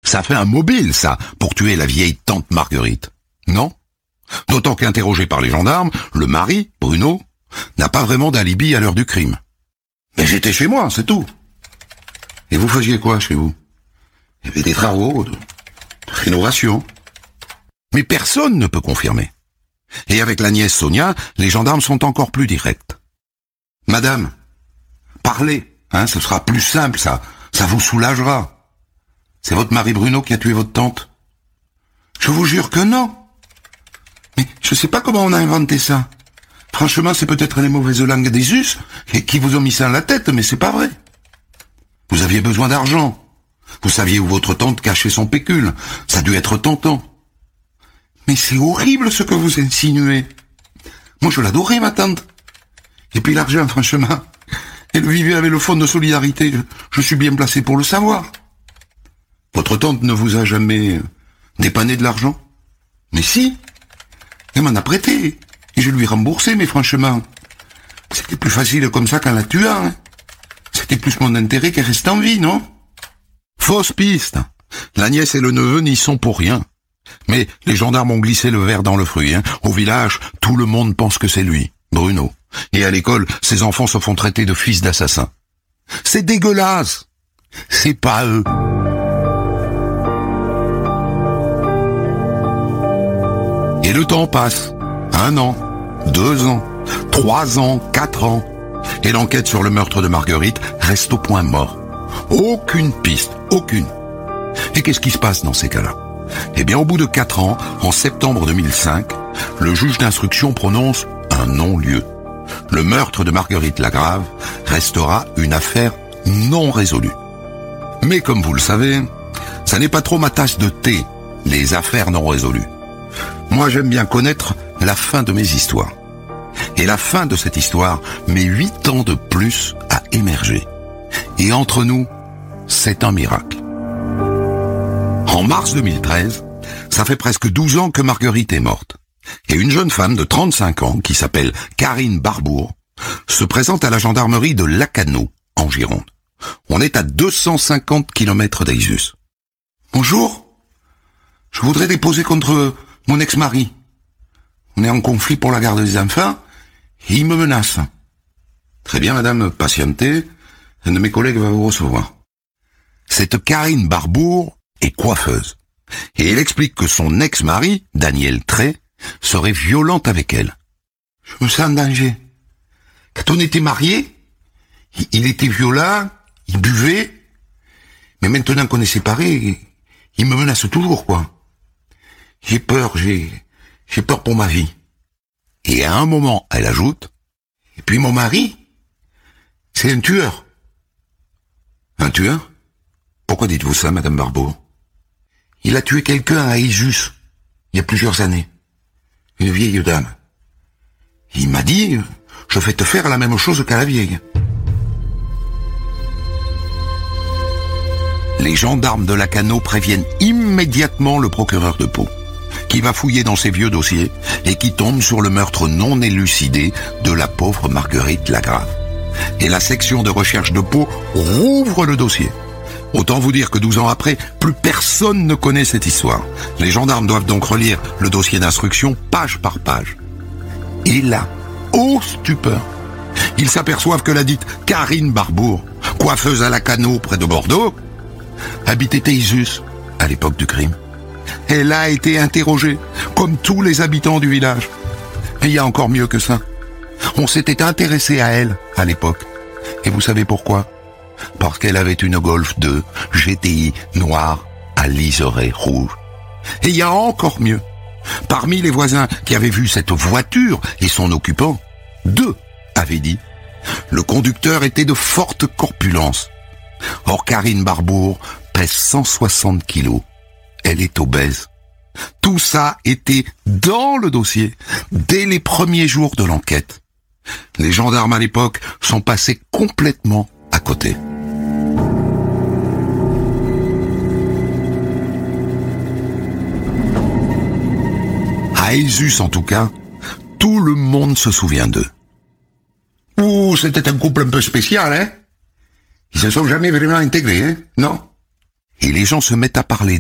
Ça fait un mobile, ça, pour tuer la vieille tante Marguerite. Non? D'autant qu'interrogé par les gendarmes, le mari, Bruno, n'a pas vraiment d'alibi à l'heure du crime. Mais j'étais chez moi, c'est tout. Et vous faisiez quoi chez vous? Il y avait des travaux, de rénovation. Mais personne ne peut confirmer. Et avec la nièce Sonia, les gendarmes sont encore plus directs. Madame, parlez, ce sera plus simple, ça vous soulagera. C'est votre mari Bruno qui a tué votre tante? Je vous jure que non. Mais je sais pas comment on a inventé ça. Franchement, c'est peut-être les mauvaises langues des us qui vous ont mis ça à la tête, mais c'est pas vrai. Vous aviez besoin d'argent. Vous saviez où votre tante cachait son pécule. Ça a dû être tentant. Mais c'est horrible ce que vous insinuez. Moi, je l'adorais, ma tante. Et puis l'argent, franchement, elle vivait avec le fonds de solidarité. Je suis bien placé pour le savoir. Votre tante ne vous a jamais dépanné de l'argent? Mais si. Elle m'en a prêté. Et je lui ai remboursé, mais franchement, c'était plus facile comme ça qu'en la tuant. C'était plus mon intérêt qu'elle reste en vie, non? Fausse piste. La nièce et le neveu n'y sont pour rien. Mais les gendarmes ont glissé le verre dans le fruit. Au village, tout le monde pense que c'est lui, Bruno. Et à l'école, ses enfants se font traiter de fils d'assassins. C'est dégueulasse. C'est pas eux. Et le temps passe. 1 an, 2 ans, 3 ans, 4 ans. Et l'enquête sur le meurtre de Marguerite reste au point mort. Aucune piste, aucune. Et qu'est-ce qui se passe dans ces cas-là? Eh bien, au bout de 4 ans, en septembre 2005, le juge d'instruction prononce un non-lieu. Le meurtre de Marguerite Lagrave restera une affaire non résolue. Mais comme vous le savez, ça n'est pas trop ma tasse de thé, les affaires non résolues. Moi, j'aime bien connaître la fin de mes histoires. Et la fin de cette histoire met 8 ans de plus à émerger. Et entre nous, c'est un miracle. En mars 2013, ça fait presque 12 ans que Marguerite est morte. Et une jeune femme de 35 ans, qui s'appelle Karine Barbour, se présente à la gendarmerie de Lacanau, en Gironde. On est à 250 km d'Aïsus. Bonjour, je voudrais déposer contre mon ex-mari. On est en conflit pour la garde des enfants, et il me menace. Très bien, madame, patientez, un de mes collègues va vous recevoir. Cette Karine Barbour est coiffeuse. Et elle explique que son ex-mari, Daniel Trey, serait violent avec elle. Je me sens en danger. Quand on était mariés, il était violent, il buvait, mais maintenant qu'on est séparés, il me menace toujours, quoi. J'ai peur pour ma vie. Et à un moment, elle ajoute, et puis mon mari, c'est un tueur. Un tueur? Pourquoi dites-vous ça, madame Barbeau? Il a tué quelqu'un à Isus, il y a plusieurs années. Une vieille dame. Il m'a dit, je vais te faire la même chose qu'à la vieille. Les gendarmes de Lacanau préviennent immédiatement le procureur de Pau, qui va fouiller dans ses vieux dossiers et qui tombe sur le meurtre non élucidé de la pauvre Marguerite Lagrave. Et la section de recherche de Pau rouvre le dossier. Autant vous dire que 12 ans après, plus personne ne connaît cette histoire. Les gendarmes doivent donc relire le dossier d'instruction page par page. Et là, ô stupeur, ils s'aperçoivent que la dite Karine Barbour, coiffeuse à Lacanau près de Bordeaux, habitait Isus à l'époque du crime. Elle a été interrogée, comme tous les habitants du village. Et il y a encore mieux que ça. On s'était intéressé à elle à l'époque. Et vous savez pourquoi? Parce qu'elle avait une Golf 2 GTI noire à liseré rouge. Et il y a encore mieux. Parmi les voisins qui avaient vu cette voiture et son occupant, 2 avaient dit « Le conducteur était de forte corpulence. Or Karine Barbour pèse 160 kilos. Elle est obèse. » Tout ça était dans le dossier dès les premiers jours de l'enquête. Les gendarmes à l'époque sont passés complètement à côté. À Isus, en tout cas, tout le monde se souvient d'eux. Ouh, c'était un couple un peu spécial, hein? Ils se sont jamais vraiment intégrés, hein? Non? Et les gens se mettent à parler